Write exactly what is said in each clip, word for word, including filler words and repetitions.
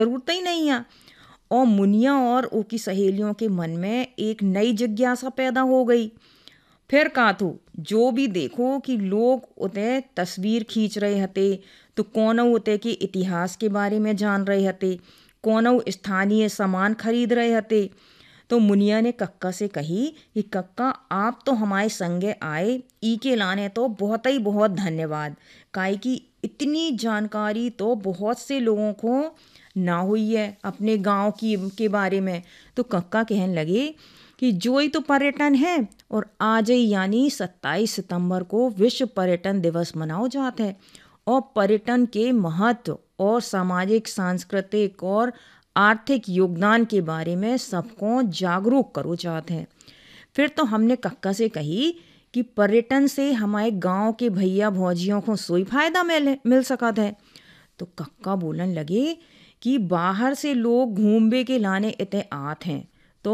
ज़रूरत ही नहीं है। और मुनिया और उसकी सहेलियों के मन में एक नई जिज्ञासा पैदा हो गई। फिर का तो जो भी देखो कि लोग उते तस्वीर खींच रहे हते, तो कौनो उते के इतिहास के बारे में जान रहे हते, कौनो स्थानीय सामान खरीद रहे हते। तो मुनिया ने कक्का से कही कि कक्का, आप तो हमारे संगे आए, ई के लाने तो बहुत ही बहुत धन्यवाद। काहे कि इतनी जानकारी तो बहुत से लोगों को ना हुई है अपने गांव की के बारे में। तो कक्का कहने लगे कि जो ही तो पर्यटन है, और आज ही यानी सत्ताईस सितंबर को विश्व पर्यटन दिवस मनाओ जाता है। और पर्यटन के महत्व और सामाजिक, सांस्कृतिक और आर्थिक योगदान के बारे में सबको जागरूक करो चाहते हैं। फिर तो हमने कक्का से कही कि पर्यटन से हमारे गांव के भैया भौजियों को सोई फायदा मिल मिल सकत है। तो कक्का बोलन लगे कि बाहर से लोग घूमबे के लाने इतने आत हैं, तो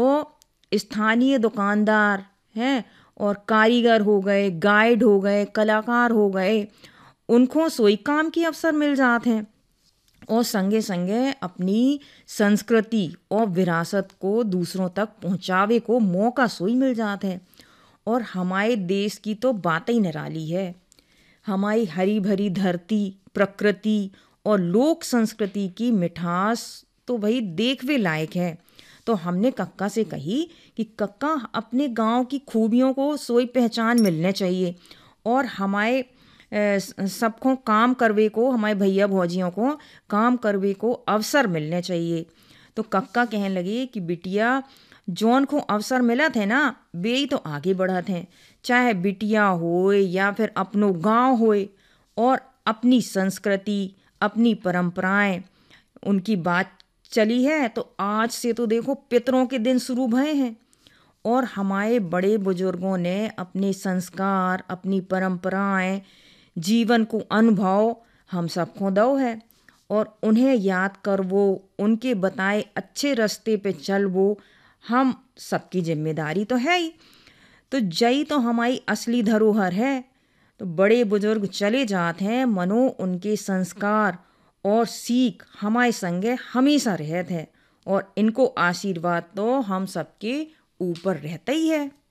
स्थानीय दुकानदार हैं और कारीगर हो गए, गाइड हो गए, कलाकार हो गए, उनको सोई काम के अवसर मिल जाते हैं। और संगे संगे अपनी संस्कृति और विरासत को दूसरों तक पहुंचावे को मौका सोई मिल जाता है। और हमारे देश की तो बात ही निराली है। हमारी हरी भरी धरती, प्रकृति और लोक संस्कृति की मिठास तो भाई देखवे लायक है। तो हमने कक्का से कही कि कक्का, अपने गांव की खूबियों को सोई पहचान मिलने चाहिए, और हमारे अ, सबको काम करवे को, हमारे भैया भौजियों को काम करवे को अवसर मिलने चाहिए। तो कक्का कहने लगे कि बिटिया, जौन को अवसर मिलत है ना, वे ही तो आगे बढ़त हैं। चाहे बिटिया होए या फिर अपनो गांव होए, और अपनी संस्कृति, अपनी परंपराएं, उनकी बात चली है तो आज से तो देखो पितरों के दिन शुरू भये हैं। और हमारे बड़े बुजुर्गों ने अपने संस्कार, अपनी परंपराएं, जीवन को अनुभव हम सबको दो है। और उन्हें याद कर वो, उनके बताए अच्छे रास्ते पे चल वो, हम सबकी जिम्मेदारी तो है ही। तो जई तो हमारी असली धरोहर है। तो बड़े बुजुर्ग चले जाते हैं, मनो उनके संस्कार और सीख हमारे संगे हमेशा रहते हैं, और इनको आशीर्वाद तो हम सबके ऊपर रहता ही है।